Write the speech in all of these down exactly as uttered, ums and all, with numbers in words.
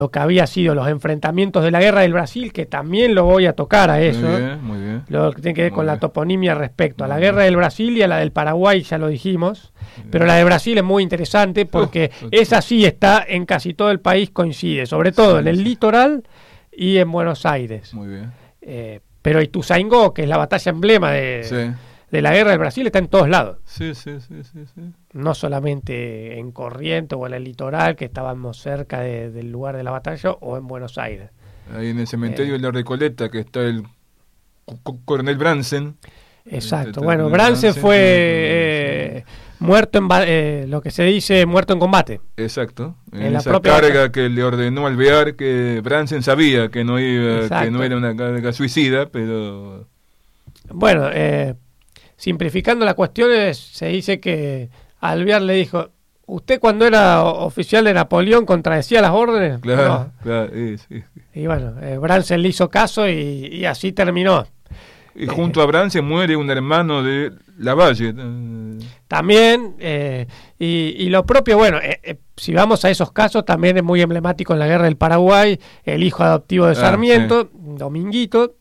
lo que había sido los enfrentamientos de la guerra del Brasil, que también lo voy a tocar a eso, muy bien, muy bien. Lo que tiene que ver Muy con bien. la toponimia respecto a la Muy guerra bien. del Brasil y a la del Paraguay, ya lo dijimos, pero la de Brasil es muy interesante porque Uh, esa sí está en casi todo el país, coincide, sobre todo Sí, en el sí. litoral y en Buenos Aires. Muy bien. Eh, pero Ituzaingó, que es la batalla emblema de, Sí. de la guerra del Brasil, está en todos lados. Sí, sí, sí, sí, sí. No solamente en Corrientes o en el litoral, que estábamos cerca de, del lugar de la batalla, o en Buenos Aires. Ahí en el cementerio Eh. de la Recoleta, que está el co- co- coronel Bransen. Exacto. Eh, Bueno, el Bransen Bransen, fue eh, eh, muerto en ba- eh, lo que se dice muerto en combate. Exacto. En, En la esa propia carga batalla. que le ordenó Alvear, que Bransen sabía que no iba, Exacto. que no era una carga suicida, pero Bueno, eh, simplificando la cuestión, es- se dice que Alvear le dijo: ¿usted cuando era o- oficial de Napoleón contradecía las órdenes? claro, No. claro, sí, sí. Y bueno, eh, Bransen le hizo caso y, y así terminó. Y junto a Bransen muere un hermano de Lavalle. También, eh, y, y lo propio, bueno, eh, eh, si vamos a esos casos, también es muy emblemático en la guerra del Paraguay, el hijo adoptivo de Ah, Sarmiento, Dominguito,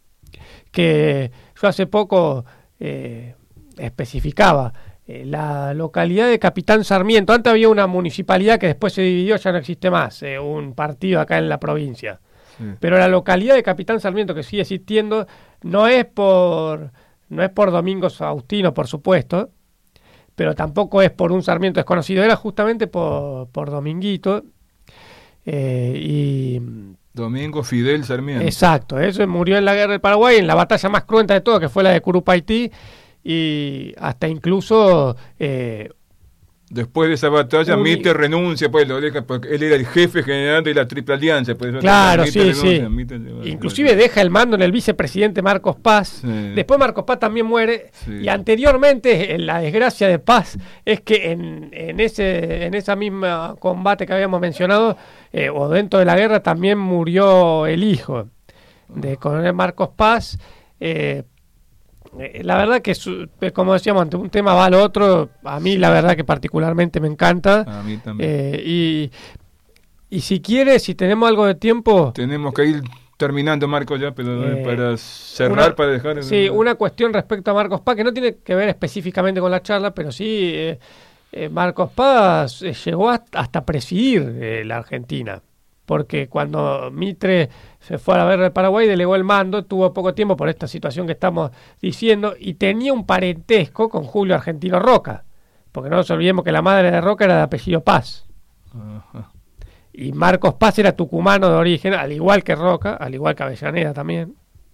que yo hace poco eh, especificaba, eh, la localidad de Capitán Sarmiento, antes había una municipalidad que después se dividió, ya no existe más, eh, un partido acá en la provincia. Sí. Pero la localidad de Capitán Sarmiento, que sigue existiendo, no es por no es por Domingo Faustino, por supuesto, pero tampoco es por un Sarmiento desconocido, era justamente por, por Dominguito. Eh, y Domingo Fidel Sarmiento. exacto, eso murió en la guerra del Paraguay, en la batalla más cruenta de todo, que fue la de Curupaití, y hasta incluso eh, Después de esa batalla, Un- Mitre renuncia, pues lo deja, porque él era el jefe general de la Triple Alianza. Pues, Claro, Mitre sí, renuncia, sí. Mitre se va. Inclusive deja el mando en el vicepresidente Marcos Paz. Sí. Después Marcos Paz también muere. Sí. Y anteriormente, en la desgracia de Paz, es que en, en ese en esa misma combate que habíamos mencionado, eh, o dentro de la guerra, también murió el hijo de coronel Marcos Paz. Eh, eh, la verdad que, su- eh, como decíamos, ante un tema va al otro. A mí la verdad que particularmente me encanta. A mí también. Eh, y, y si quiere, si tenemos algo de tiempo... Tenemos que ir terminando, Marco, ya, pero Eh, para cerrar, una- para dejar... Sí, una cuestión respecto a Marcos Paz, que no tiene que ver específicamente con la charla, pero sí, eh, eh, Marcos Paz eh, llegó hasta, hasta presidir eh, la Argentina, porque cuando Mitre se fue a la guerra del Paraguay, delegó el mando, tuvo poco tiempo por esta situación que estamos diciendo, y tenía un parentesco con Julio Argentino Roca, porque no nos olvidemos que la madre de Roca era de apellido Paz. Ajá. Y Marcos Paz era tucumano de origen, al igual que Roca, al igual que Avellaneda también.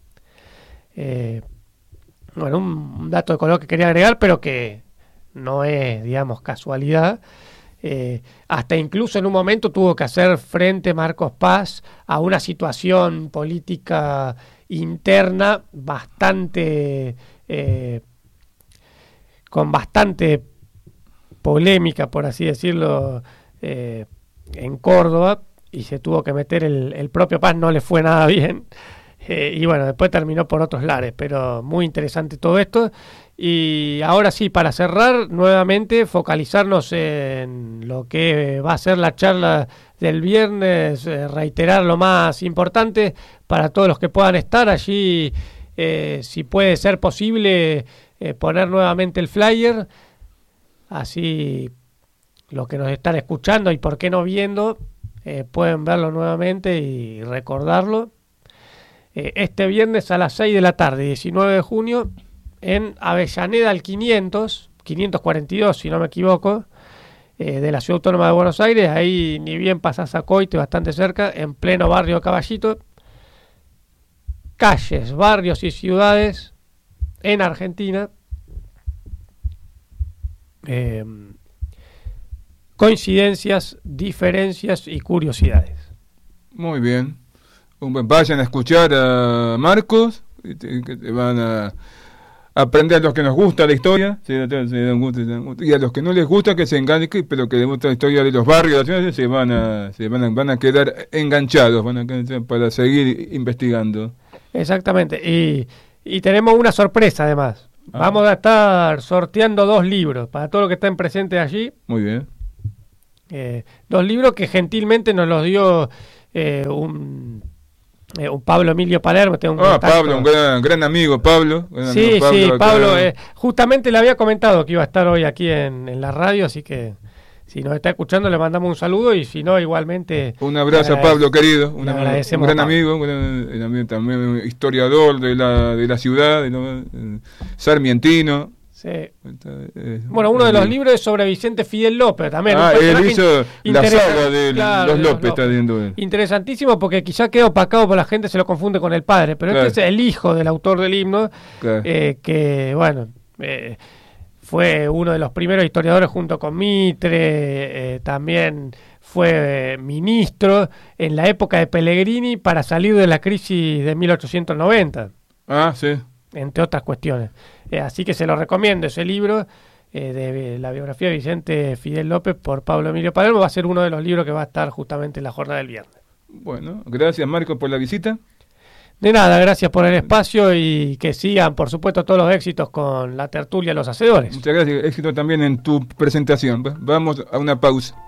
Eh, bueno, un, un dato de color que quería agregar, pero que no es, digamos, casualidad. Eh, hasta incluso en un momento tuvo que hacer frente Marcos Paz a una situación política interna bastante... eh, con bastante polémica, por así decirlo, eh, en Córdoba, y se tuvo que meter el, el propio Paz, no le fue nada bien, eh, y bueno, después terminó por otros lares, pero muy interesante todo esto. Y ahora sí, para cerrar, nuevamente focalizarnos en lo que va a ser la charla del viernes, eh, reiterar lo más importante para todos los que puedan estar allí, eh, si puede ser posible, eh, poner nuevamente el flyer, así los que nos están escuchando y por qué no viendo, eh, pueden verlo nuevamente y recordarlo. Eh, este viernes a las seis de la tarde, diecinueve de junio, en Avellaneda al quinientos, quinientos cuarenta y dos si no me equivoco, eh, de la Ciudad Autónoma de Buenos Aires. Ahí ni bien pasás a Coite, bastante cerca, en pleno barrio Caballito. Calles, barrios y ciudades en Argentina. Eh, coincidencias, diferencias y curiosidades. Muy bien. Un buen- Vayan a escuchar a Marcos, y te- que te van a aprender a los que nos gusta la historia, sí, a todos se dan gusto, se dan gusto, y a los que no les gusta que se enganchen, pero que les gusta la historia de los barrios, de las ciudades, se van a, se van a, van a quedar enganchados, van a quedar para seguir investigando. Exactamente. Y, y tenemos una sorpresa además. Ah. Vamos a estar sorteando dos libros para todos los que estén presentes allí. Muy bien. Eh, dos libros que gentilmente nos los dio eh, un, eh, un Pablo Emilio Palermo. Tengo un Ah, contacto. Pablo, un gran, gran amigo, Pablo. Gran Sí, amigo Pablo sí, acá. Pablo, eh, justamente le había comentado que iba a estar hoy aquí en, en la radio, así que si nos está escuchando le mandamos un saludo y si no, igualmente... Un abrazo a le Pablo, querido. le Un, un agradecemos gran a Pablo. amigo, un gran- también, también un historiador de la, de la ciudad, de lo- eh, sarmientino. Sí. Eh, Bueno, uno de los amigo. libros es sobre Vicente Fidel López también. Ah, un él personaje hizo la interesante. saga de Claro, los de López, está viendo él. Interesantísimo porque quizá queda opacado por la gente, se lo confunde con el padre, pero Claro. este es el hijo del autor del himno, Claro. eh, que, bueno, eh, fue uno de los primeros historiadores junto con Mitre, eh, también fue eh, ministro en la época de Pellegrini para salir de la crisis de mil ochocientos noventa, Ah, sí. entre otras cuestiones. Eh, así que se lo recomiendo, ese libro eh, de la biografía de Vicente Fidel López por Pablo Emilio Palermo, va a ser uno de los libros que va a estar justamente en la jornada del viernes. Bueno, gracias Marco por la visita. De nada, gracias por el espacio y que sigan, por supuesto, todos los éxitos con la tertulia Los Hacedores. Muchas gracias, éxito también en tu presentación. Va- Vamos a una pausa.